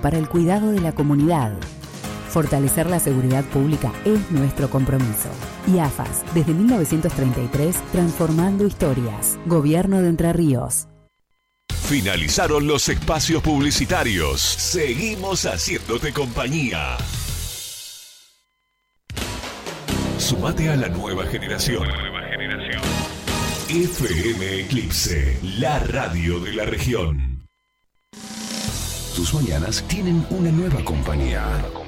para el cuidado de la comunidad. Fortalecer la seguridad pública es nuestro compromiso. IAFAS, desde 1933, transformando historias. Gobierno de Entre Ríos. Finalizaron los espacios publicitarios. Seguimos haciéndote compañía. Sumate a la nueva generación. FM Eclipse, la radio de la región. Tus mañanas tienen una nueva compañía.